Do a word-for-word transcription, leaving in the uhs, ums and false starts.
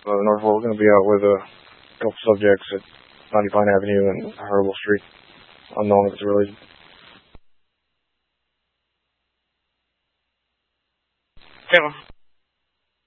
uh, Norfolk. Going to be out with a couple subjects at ninety Pine Avenue and Herbal Street. Unknown if it's related. Hello.